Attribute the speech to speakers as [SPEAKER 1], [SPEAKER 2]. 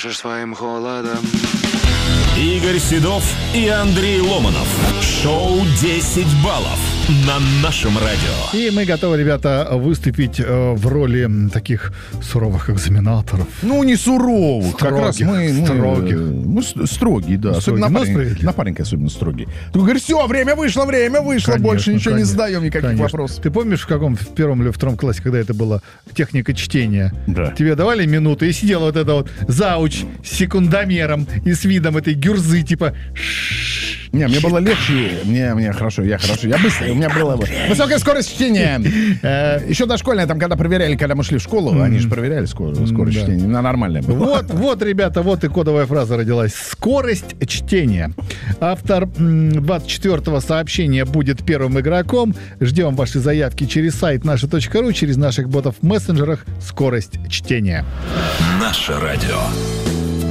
[SPEAKER 1] душишь своим холодом.
[SPEAKER 2] Игорь Седов и Андрей Ломанов. Шоу «10 баллов» на нашем радио.
[SPEAKER 3] И мы готовы, ребята, выступить в роли таких суровых экзаменаторов.
[SPEAKER 4] Ну, не суровых. Как раз мы строгие, да. Особенно напарники особенно строгие. Ты говоришь, все, время вышло,
[SPEAKER 3] Конечно,
[SPEAKER 4] больше ничего не задаем, никаких вопросов.
[SPEAKER 3] Ты помнишь, в первом или втором классе, когда это была техника чтения?
[SPEAKER 4] Да.
[SPEAKER 3] Тебе давали минуту, и сидел вот это вот зауч с секундомером и с видом этой гюрзы, типа...
[SPEAKER 4] Не, мне было легче, мне хорошо, я быстрый, у меня была высокая скорость чтения. Еще дошкольная, там, когда проверяли, когда мы шли в школу, они же проверяли скорость чтения, она нормальная была.
[SPEAKER 3] Вот, ребята, вот и кодовая фраза родилась. Скорость чтения. Автор 24-го сообщения будет первым игроком. Ждем ваши заявки через сайт наша.ру, через наших ботов в мессенджерах. Скорость чтения.
[SPEAKER 2] Наше радио.